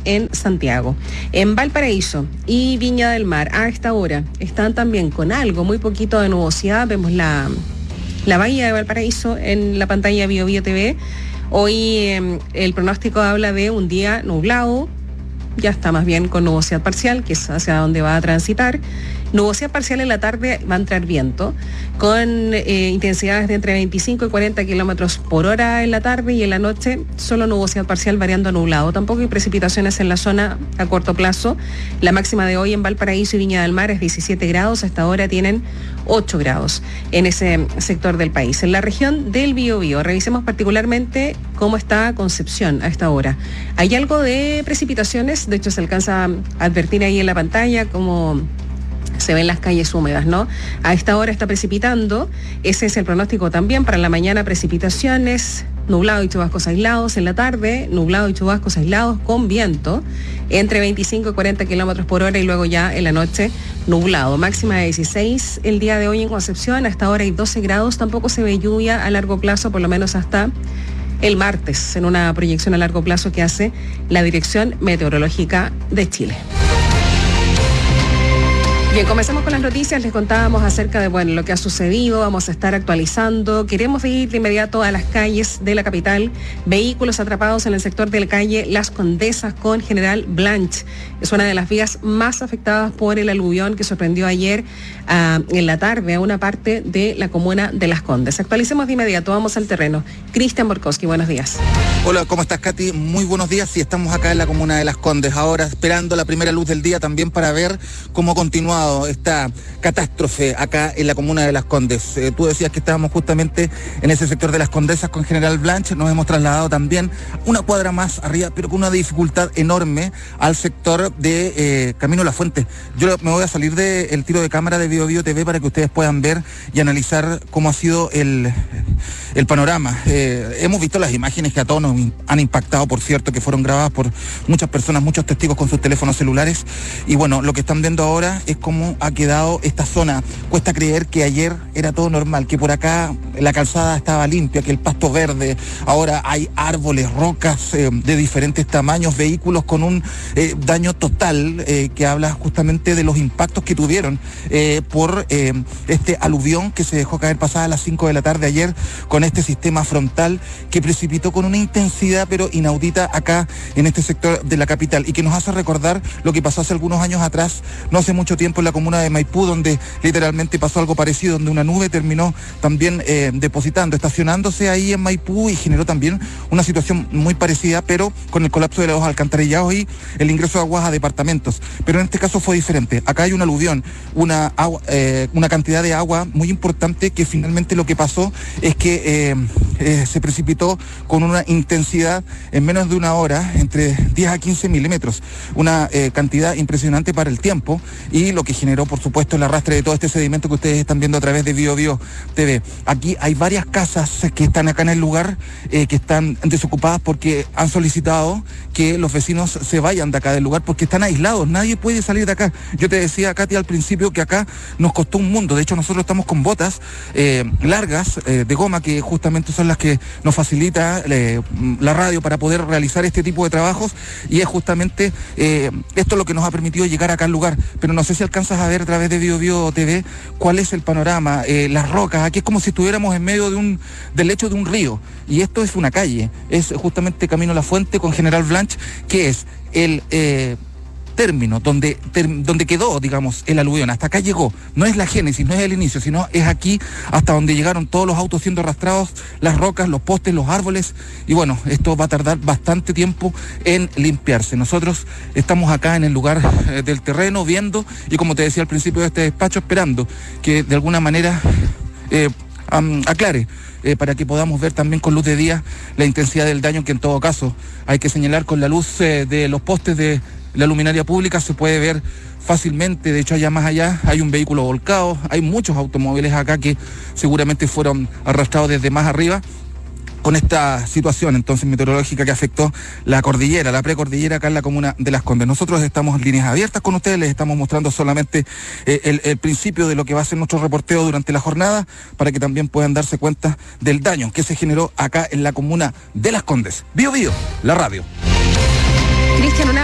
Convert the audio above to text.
en Santiago. En Valparaíso y Viña del Mar a esta hora están también con algo, muy poquito de nubosidad. Vemos la bahía de Valparaíso en la pantalla Bio Bio TV. Hoy el pronóstico habla de un día nublado, ya está más bien con nubosidad parcial, que es hacia donde va a transitar. Nubosidad parcial en la tarde, va a entrar viento, con intensidades de entre 25 y 40 kilómetros por hora en la tarde, y en la noche solo nubosidad parcial variando a nublado. Tampoco hay precipitaciones en la zona a corto plazo. La máxima de hoy en Valparaíso y Viña del Mar es 17 grados, hasta ahora tienen 8 grados en ese sector del país. En la región del Biobío, revisemos particularmente cómo está Concepción a esta hora. Hay algo de precipitaciones, de hecho se alcanza a advertir ahí en la pantalla como se ven las calles húmedas, ¿no? A esta hora está precipitando, ese es el pronóstico también para la mañana: precipitaciones, nublado y chubascos aislados. En la tarde, nublado y chubascos aislados con viento entre 25 y 40 kilómetros por hora, y luego ya en la noche nublado. Máxima de 16 el día de hoy en Concepción, hasta ahora hay 12 grados, tampoco se ve lluvia a largo plazo, por lo menos hasta el martes, en una proyección a largo plazo que hace la Dirección Meteorológica de Chile. Bien, comenzamos con las noticias. Les contábamos acerca de lo que ha sucedido. Vamos a estar actualizando. Queremos ir de inmediato a las calles de la capital. Vehículos atrapados en el sector de la calle Las Condesas con General Blanch. Es una de las vías más afectadas por el aluvión que sorprendió ayer en la tarde a una parte de la comuna de Las Condes. Actualicemos de inmediato. Vamos al terreno. Cristian Borkowski, buenos días. Hola, ¿cómo estás, Katy? Muy buenos días. Sí, estamos acá en la comuna de Las Condes, ahora esperando la primera luz del día también para ver cómo ha continuado esta catástrofe acá en la comuna de Las Condes. Tú decías que estábamos justamente en ese sector de Las Condesas con General Blanch. Nos hemos trasladado también una cuadra más arriba, pero con una dificultad enorme, al sector de Camino La Fuente. Yo me voy a salir del tiro de cámara de Bio Bio TV para que ustedes puedan ver y analizar cómo ha sido el panorama. Hemos visto las imágenes que a todos nos han impactado, por cierto, que fueron grabadas por muchas personas, muchos testigos con sus teléfonos celulares. Y bueno, lo que están viendo ahora es cómo ha quedado esta zona. Cuesta creer que ayer era todo normal, que por acá la calzada estaba limpia, que el pasto verde. Ahora hay árboles, rocas de diferentes tamaños, vehículos con un daño total, que habla justamente de los impactos que tuvieron por este aluvión que se dejó caer pasada las 5 de la tarde ayer, con este sistema frontal que precipitó con una intensidad pero inaudita acá en este sector de la capital, y que nos hace recordar lo que pasó hace algunos años atrás, no hace mucho tiempo, en la comuna de Maipú, donde literalmente pasó algo parecido, donde una nube terminó también estacionándose ahí en Maipú, y generó también una situación muy parecida, pero con el colapso de los alcantarillados y el ingreso de aguas a departamentos. Pero en este caso fue diferente. Acá hay un aluvión, una cantidad de agua muy importante, que finalmente lo que pasó es que se precipitó con una intensidad en menos de una hora, entre 10 a 15 milímetros, una cantidad impresionante para el tiempo, y lo que generó, por supuesto, el arrastre de todo este sedimento que ustedes están viendo a través de Bio Bio TV. Aquí hay varias casas que están acá en el lugar, que están desocupadas porque han solicitado que los vecinos se vayan de acá del lugar, porque están aislados, nadie puede salir de acá. Yo te decía, Katy, al principio, que acá nos costó un mundo. De hecho, nosotros estamos con botas largas de goma, que justamente son las que nos facilita la radio para poder realizar este tipo de trabajos, y es justamente esto lo que nos ha permitido llegar acá al lugar. Pero no sé si alcanzas a ver a través de Bio Bio TV cuál es el panorama, las rocas. Aquí es como si estuviéramos en medio del lecho de un río, y esto es una calle, es justamente Camino La Fuente con General Blanch, que es el término donde quedó, digamos, el aluvión. Hasta acá llegó, no es la génesis, no es el inicio, sino es aquí hasta donde llegaron todos los autos siendo arrastrados, las rocas, los postes, los árboles, y bueno, esto va a tardar bastante tiempo en limpiarse. Nosotros estamos acá en el lugar del terreno viendo, y como te decía al principio de este despacho, esperando que de alguna manera aclare, para que podamos ver también con luz de día la intensidad del daño, que en todo caso hay que señalar con la luz de los postes de la luminaria pública se puede ver fácilmente. De hecho, allá más allá hay un vehículo volcado, hay muchos automóviles acá que seguramente fueron arrastrados desde más arriba con esta situación entonces meteorológica que afectó la cordillera, la precordillera acá en la comuna de Las Condes. Nosotros estamos en líneas abiertas con ustedes, les estamos mostrando solamente el principio de lo que va a ser nuestro reporteo durante la jornada, para que también puedan darse cuenta del daño que se generó acá en la comuna de Las Condes. Bio Bio, la radio. Cristian,